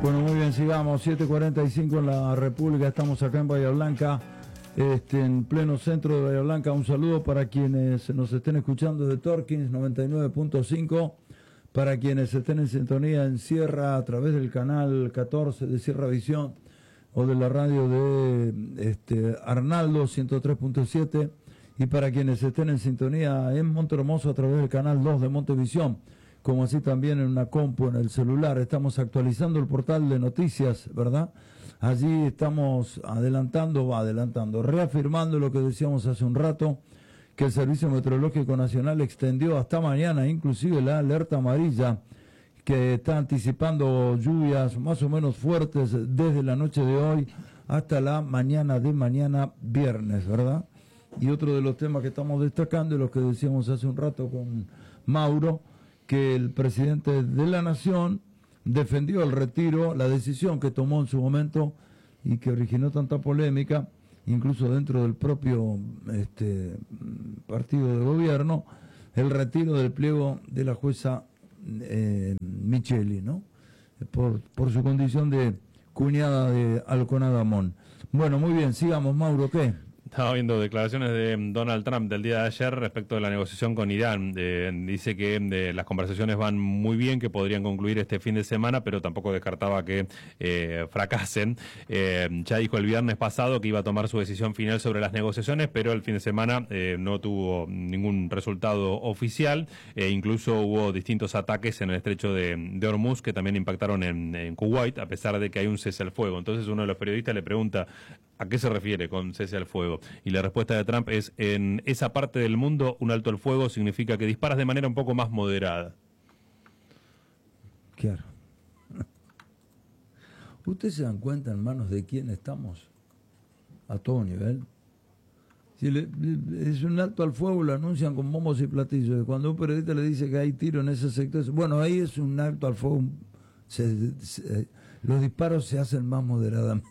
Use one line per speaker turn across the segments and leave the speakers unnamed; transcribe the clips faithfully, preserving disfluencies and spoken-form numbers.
Bueno, muy bien, sigamos. siete cuarenta y cinco en la República. Estamos acá en Bahía Blanca, este, en pleno centro de Bahía Blanca. Un saludo para quienes nos estén escuchando de Torkins noventa y nueve punto cinco, para quienes estén en sintonía en Sierra a través del canal catorce de Sierra Visión o de la radio de este, Arnaldo ciento tres punto siete, y para quienes estén en sintonía en Montehermoso a través del canal dos de Montevisión, como así también en una compu, en el celular. Estamos actualizando el portal de noticias, ¿verdad? Allí estamos adelantando, va adelantando, reafirmando lo que decíamos hace un rato, que el Servicio Meteorológico Nacional extendió hasta mañana inclusive la alerta amarilla, que está anticipando lluvias más o menos fuertes desde la noche de hoy hasta la mañana de mañana viernes, ¿verdad? Y otro de los temas que estamos destacando, y los que decíamos hace un rato con Mauro, que el presidente de la Nación defendió el retiro, la decisión que tomó en su momento y que originó tanta polémica, incluso dentro del propio este, partido de gobierno, el retiro del pliego de la jueza eh, Micheli, ¿no? Por, por su condición de cuñada de Alconada Amón. Bueno, muy bien, sigamos, Mauro, ¿qué?
Estaba viendo declaraciones de Donald Trump del día de ayer respecto de la negociación con Irán. Eh, dice que eh, las conversaciones van muy bien, que podrían concluir este fin de semana, pero tampoco descartaba que eh, fracasen. Eh, ya dijo el viernes pasado que iba a tomar su decisión final sobre las negociaciones, pero el fin de semana eh, no tuvo ningún resultado oficial. Eh, incluso hubo distintos ataques en el estrecho de, de Hormuz que también impactaron en, en Kuwait, a pesar de que hay un cese al fuego. Entonces uno de los periodistas le pregunta ¿a qué se refiere con cese al fuego? Y la respuesta de Trump es: en esa parte del mundo un alto al fuego significa que disparas de manera un poco más moderada.
Claro. ¿Ustedes se dan cuenta en manos de quién estamos? A todo nivel. Si le, es un alto al fuego, lo anuncian con bombos y platillos. Cuando un periodista le dice que hay tiro en ese sector, bueno, ahí es un alto al fuego. Se, se, los disparos se hacen más moderadamente.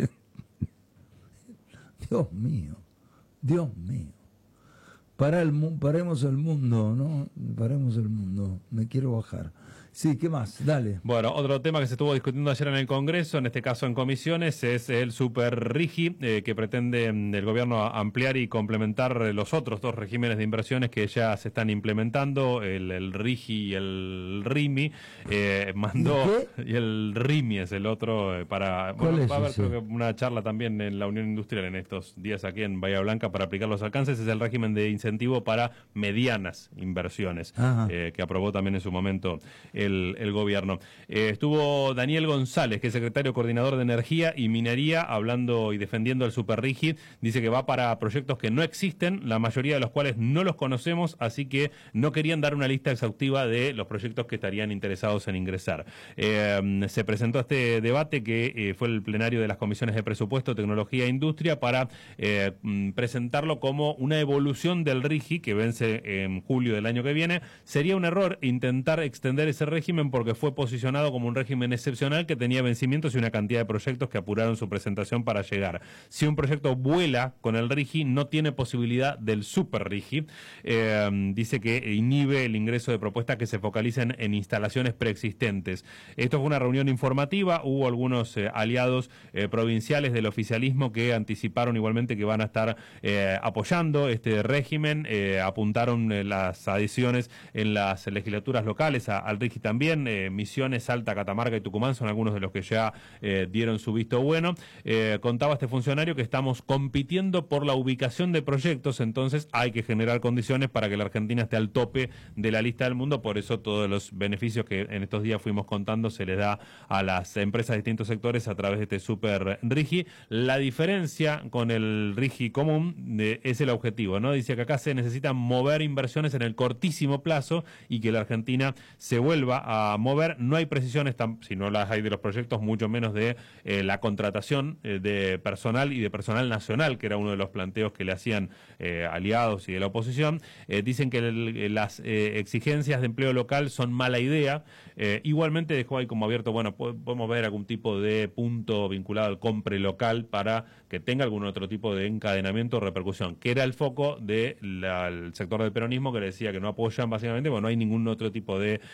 Dios mío, Dios mío. Para el, paremos el mundo, ¿no? Paremos el mundo. Me quiero bajar. Sí, ¿qué más? Dale.
Bueno, otro tema que se estuvo discutiendo ayer en el Congreso, en este caso en comisiones, es el Super RIGI, eh, que pretende el gobierno ampliar y complementar los otros dos regímenes de inversiones que ya se están implementando, el, el RIGI y el RIMI. Eh, mandó,
¿Y,
y el RIMI es el otro, eh, para...
¿Cuál
bueno,
es
va a haber,
ese?
creo que una charla también en la Unión Industrial en estos días aquí en Bahía Blanca para aplicar los alcances. Es el régimen de incentivo para medianas inversiones, eh, que aprobó también en su momento El, el gobierno. Eh, estuvo Daniel González, que es secretario coordinador de Energía y Minería, hablando y defendiendo el Super RIGI. Dice que va para proyectos que no existen, la mayoría de los cuales no los conocemos, así que no querían dar una lista exhaustiva de los proyectos que estarían interesados en ingresar. Eh, se presentó este debate que eh, fue el plenario de las comisiones de Presupuesto, Tecnología e Industria para eh, presentarlo como una evolución del RIGI que vence en julio del año que viene. Sería un error intentar extender ese régimen porque fue posicionado como un régimen excepcional que tenía vencimientos y una cantidad de proyectos que apuraron su presentación para llegar. Si un proyecto vuela con el RIGI, no tiene posibilidad del Super RIGI. Eh, dice que inhibe el ingreso de propuestas que se focalicen en instalaciones preexistentes. Esto fue una reunión informativa. Hubo algunos eh, aliados eh, provinciales del oficialismo que anticiparon igualmente que van a estar eh, apoyando este régimen. Eh, apuntaron eh, las adhesiones en las legislaturas locales a, al RIGI también. Eh, Misiones, Salta, Catamarca y Tucumán son algunos de los que ya eh, dieron su visto bueno. Eh, contaba este funcionario que estamos compitiendo por la ubicación de proyectos, entonces hay que generar condiciones para que la Argentina esté al tope de la lista del mundo. Por eso todos los beneficios que en estos días fuimos contando se les da a las empresas de distintos sectores a través de este Super RIGI. La diferencia con el RIGI común eh, es el objetivo, ¿no? Dice que acá se necesitan mover inversiones en el cortísimo plazo y que la Argentina se vuelva a mover. No hay precisiones, si no las hay de los proyectos, mucho menos de eh, la contratación eh, de personal y de personal nacional, que era uno de los planteos que le hacían eh, aliados y de la oposición. Eh, dicen que el, las eh, exigencias de empleo local son mala idea. Eh, igualmente dejó ahí como abierto, bueno, podemos ver algún tipo de punto vinculado al compre local para que tenga algún otro tipo de encadenamiento o repercusión, que era el foco del sector del peronismo, que le decía que no apoyan básicamente, bueno, no hay ningún otro tipo de encadenamiento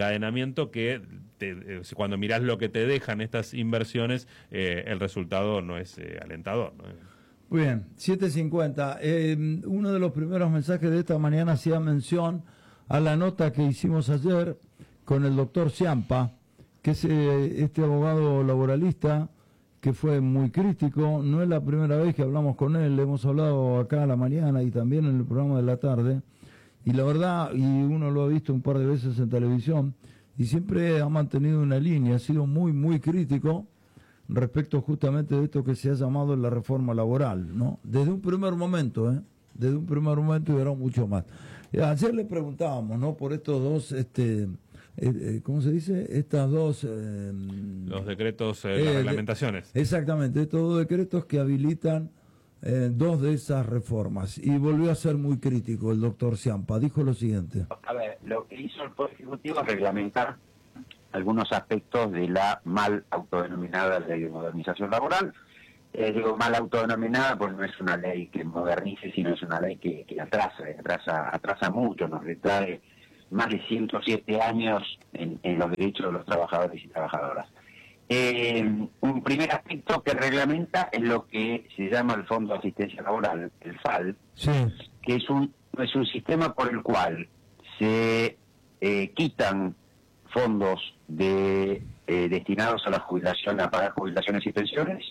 encadenamiento que te, eh, cuando mirás lo que te dejan estas inversiones, eh, el resultado no es eh, alentador, ¿no?
Muy bien, siete cincuenta. Eh, uno de los primeros mensajes de esta mañana hacía mención a la nota que hicimos ayer con el doctor Ciampa, que es eh, este abogado laboralista que fue muy crítico. No es la primera vez que hablamos con él, le hemos hablado acá a la mañana y también en el programa de la tarde. Y la verdad, y uno lo ha visto un par de veces en televisión, y siempre ha mantenido una línea, ha sido muy, muy crítico respecto justamente de esto que se ha llamado la reforma laboral, ¿no? Desde un primer momento, ¿eh? Desde un primer momento y ahora mucho más. Ayer le preguntábamos, ¿no? Por estos dos, este, eh, ¿cómo se dice? Estas dos... Eh,
Los decretos, eh,
eh,
las reglamentaciones.
De, exactamente, estos dos decretos que habilitan eh, dos de esas reformas. Y volvió a ser muy crítico el doctor Ciampa. Dijo lo siguiente.
A ver, lo que hizo el Poder Ejecutivo es reglamentar algunos aspectos de la mal autodenominada ley de modernización laboral. Eh, digo mal autodenominada porque no es una ley que modernice, sino es una ley que, que atrasa, atrasa, atrasa mucho, nos retrae más de ciento siete años en, en los derechos de los trabajadores y trabajadoras. Eh, un primer aspecto que reglamenta es lo que se llama el Fondo de Asistencia Laboral, el F A L, sí. que es un, es un sistema por el cual se eh, quitan fondos de eh, destinados a la jubilación, a pagar jubilaciones y pensiones,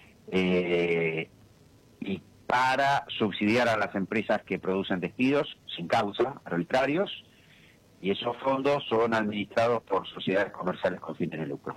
eh, y para subsidiar a las empresas que producen despidos sin causa, arbitrarios, y esos fondos son administrados por sociedades comerciales con fines de lucro.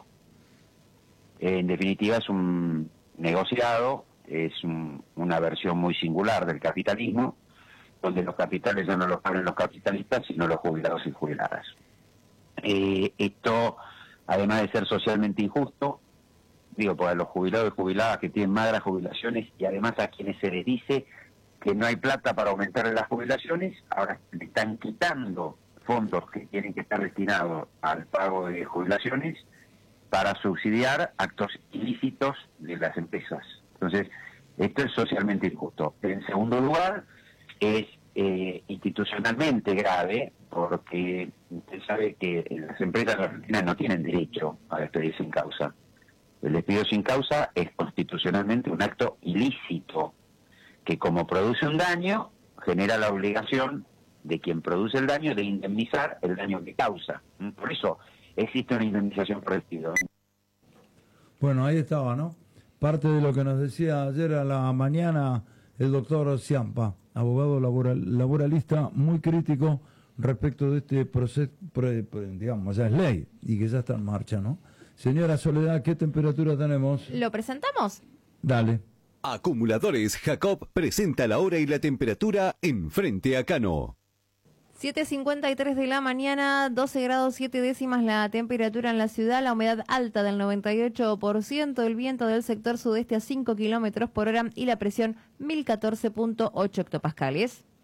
Eh, en definitiva es un negociado, es un, una versión muy singular del capitalismo, donde los capitales ya no los pagan los capitalistas, sino los jubilados y jubiladas. Eh, esto, además de ser socialmente injusto, digo, para los jubilados y jubiladas que tienen magras jubilaciones y además a quienes se les dice que no hay plata para aumentar las jubilaciones, ahora le están quitando fondos que tienen que estar destinados al pago de jubilaciones para subsidiar actos ilícitos de las empresas. Entonces, esto es socialmente injusto. En segundo lugar, es eh, institucionalmente grave, porque usted sabe que las empresas argentinas no tienen derecho a despedir sin causa. El despido sin causa es constitucionalmente un acto ilícito, que como produce un daño, genera la obligación de quien produce el daño de indemnizar el daño que causa. Por eso existe una indemnización por despido.
Bueno, ahí estaba, ¿no? Parte de lo que nos decía ayer a la mañana el doctor Ciampa, abogado laboral, laboralista, muy crítico respecto de este proceso, digamos, ya es ley y que ya está en marcha, ¿no? Señora Soledad, ¿qué temperatura tenemos?
¿Lo presentamos?
Dale.
Acumuladores Jacob presenta la hora y la temperatura en Frente a Cano.
siete cincuenta y tres de la mañana, doce grados siete décimas la temperatura en la ciudad, la humedad alta del noventa y ocho por ciento, el viento del sector sudeste a cinco kilómetros por hora y la presión mil catorce punto ocho hectopascales.